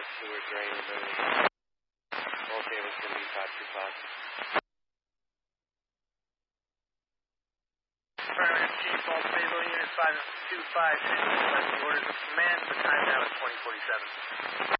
sewer drain removed. Okay, was going to be 525. Primary Chief, all Sable Unit 525, orders of command. The time now is 2047.